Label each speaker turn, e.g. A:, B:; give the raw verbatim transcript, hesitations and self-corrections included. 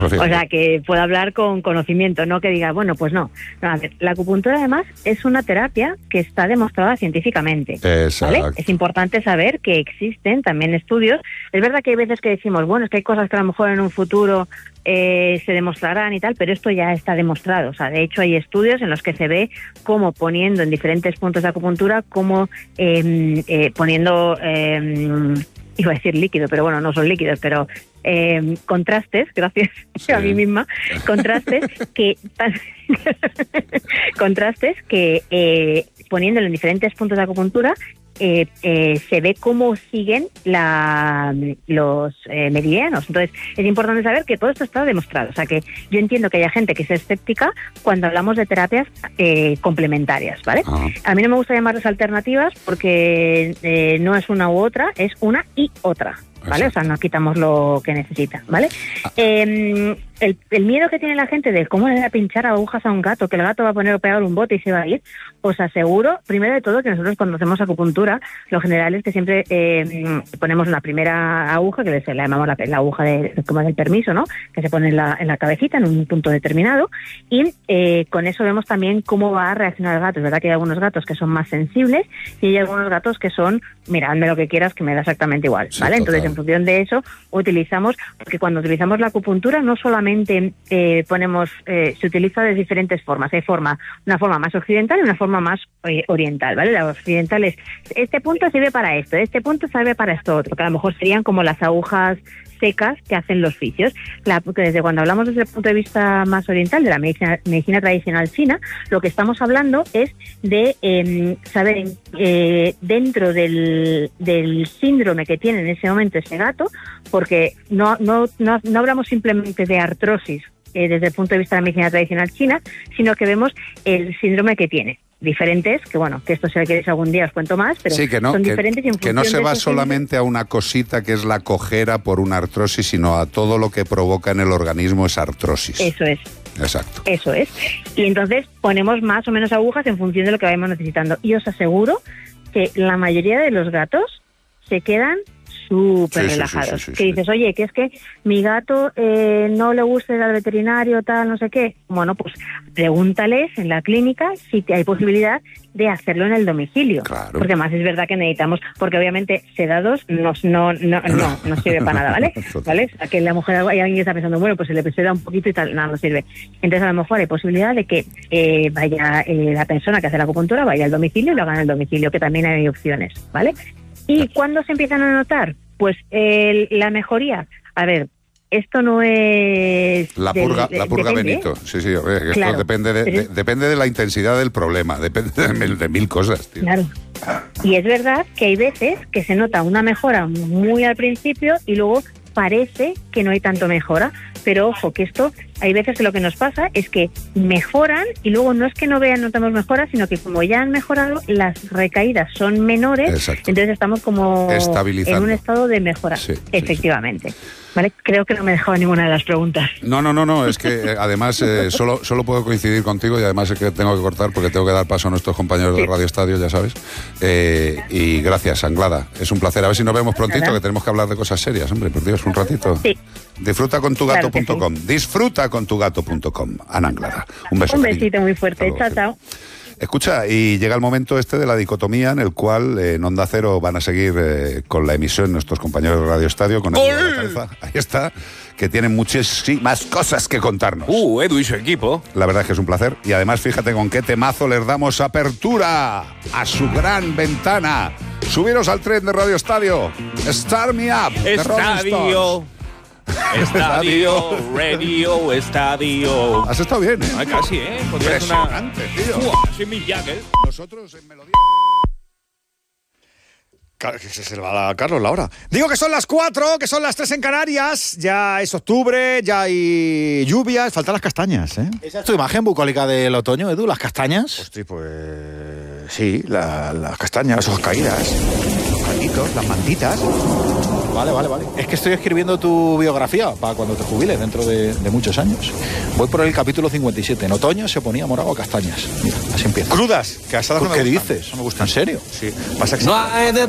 A: O sea, que pueda hablar con conocimiento, no que diga, bueno, pues no. no a ver, la acupuntura, además, es una terapia que está demostrada científicamente.
B: Exacto.
A: ¿Vale? Es importante saber que existen también estudios. Es verdad que hay veces que decimos, bueno, es que hay cosas que a lo mejor en un futuro eh, se demostrarán y tal, pero esto ya está demostrado. O sea, de hecho, hay estudios en los que se ve cómo poniendo en diferentes puntos de acupuntura, cómo eh, eh, poniendo... Eh, iba a decir líquido, pero bueno, no son líquidos, pero eh, contrastes, gracias sí. a mí misma, contrastes que contrastes que eh, poniéndolo en diferentes puntos de acupuntura eh, eh, se ve cómo siguen la, los eh, meridianos. Entonces, es importante saber que todo esto está demostrado. O sea, que yo entiendo que haya gente que sea escéptica cuando hablamos de terapias eh, complementarias, ¿vale? Ah. A mí no me gusta llamarlas alternativas porque eh, no es una u otra, es una y otra, ¿vale? Exacto. O sea, no quitamos lo que necesita, ¿vale? Ah. Eh, el, el miedo que tiene la gente de cómo le da pinchar agujas a un gato, que el gato va a poner o pegar un bote y se va a ir, os aseguro, primero de todo, que nosotros cuando hacemos acupuntura, lo general es que siempre eh, ponemos la primera aguja, que le llamamos la, la aguja de, como del permiso, ¿no? Que se pone en la, en la cabecita, en un punto determinado, y eh, con eso vemos también cómo va a reaccionar el gato. Es verdad que hay algunos gatos que son más sensibles y hay algunos gatos que son, mira, hazme lo que quieras, que me da exactamente igual, ¿vale? Sí, entonces, en función de eso, utilizamos, porque cuando utilizamos la acupuntura no solamente eh, ponemos, eh, se utiliza de diferentes formas. Hay forma, una forma más occidental y una forma más eh, oriental, ¿vale? La occidental es, este punto sirve para esto, este punto sirve para esto otro, que a lo mejor serían como las agujas secas que hacen los fisios. La, desde cuando hablamos desde el punto de vista más oriental, de la medicina, medicina tradicional china, lo que estamos hablando es de eh, saber eh, dentro del, del síndrome que tiene en ese momento ese gato, porque no, no, no, no hablamos simplemente de artrosis eh, desde el punto de vista de la medicina tradicional china, sino que vemos el síndrome que tiene. Diferentes, que bueno, que esto si queréis algún día os cuento más, pero
B: sí, que no,
A: son
B: que,
A: diferentes. Y en
B: que no se va solamente
A: síndrome...
B: a una cosita que es la cojera por una artrosis, sino a todo lo que provoca en el organismo esa artrosis.
A: Eso es.
B: Exacto.
A: Eso es. Y entonces ponemos más o menos agujas en función de lo que vayamos necesitando. Y os aseguro que la mayoría de los gatos se quedan súper sí, relajados. Sí, sí, sí, sí, que dices, oye, que es que mi gato eh, no le gusta ir al veterinario, tal, no sé qué. Bueno, pues pregúntales en la clínica si hay posibilidad de hacerlo en el domicilio. Claro. Porque además es verdad que necesitamos, porque obviamente sedados no, no, no, no, no sirve para nada, ¿vale? ¿Vale? A que la mujer, hay alguien que está pensando, bueno, pues se le seda un poquito y tal, nada, no sirve. Entonces a lo mejor hay posibilidad de que eh, vaya eh, la persona que hace la acupuntura, vaya al domicilio y lo haga en el domicilio, que también hay opciones, ¿vale? ¿Y cuándo se empiezan a notar? Pues el, la mejoría. A ver, esto no es...
B: La purga, del, la purga depende, Benito. Sí, sí, esto claro, depende, de, de, depende de la intensidad del problema, depende de mil, de mil cosas, tío.
A: Claro. Y es verdad que hay veces que se nota una mejora muy al principio y luego parece que no hay tanto mejora, pero ojo, que esto, hay veces que lo que nos pasa es que mejoran y luego no es que no vean, notamos mejoras, sino que como ya han mejorado, las recaídas son menores. Exacto. Entonces estamos como en un estado de mejora, sí, efectivamente. Sí, sí. ¿Vale? Creo que no me he dejado ninguna de las preguntas.
B: No, no, no, no, es que eh, además eh, solo, solo puedo coincidir contigo y además es que tengo que cortar porque tengo que dar paso a nuestros compañeros sí. de Radio Estadio, ya sabes. Eh, y gracias, Anglada. Es un placer. A ver si nos vemos prontito, ¿verdad? Que tenemos que hablar de cosas serias, hombre, por Dios, un ratito. Sí. Disfruta con tu gato punto com. Claro sí. Disfruta con tu gato punto com. Ana Anglada. Un beso.
A: Un besito muy fuerte. Chao, chao.
B: Escucha, y llega el momento este de la dicotomía en el cual eh, en Onda Cero van a seguir eh, con la emisión nuestros compañeros de Radio Estadio, con Edu de la Calza, ahí está, que tienen muchísimas cosas que contarnos.
C: Uh, Edu y su equipo.
B: La verdad es que es un placer. Y además, fíjate con qué temazo les damos apertura a su gran ventana. Subiros al tren de Radio Estadio. Start Me Up.
C: Estadio. Estadio, radio, estadio.
B: Has estado bien, ¿eh?
C: Ah, casi, ¿eh?
B: Impresionante, una... tío.
C: Uf, soy Mick Jagger.
B: Nosotros en melodía...
D: Que se le va a Carlos la hora. Digo que son las cuatro, que son las tres en Canarias. Ya es octubre, ya hay lluvias. Faltan las castañas, ¿eh?
E: ¿Esa es tu imagen bucólica del otoño, Edu? ¿Las castañas?
D: Hostia, pues... sí, la, las castañas, las hojas caídas, los calditos, las mantitas.
E: Vale, vale, vale. Es que estoy escribiendo tu biografía para cuando te jubiles, dentro de, de muchos años. Voy por el capítulo cincuenta y siete. En otoño se ponía morado a castañas. Mira, así empieza.
D: Crudas, que asadas no me
E: ¿Qué
D: gustan.
E: dices? No me gusta. ¿En serio?
D: Sí. Pasa que
C: no hay de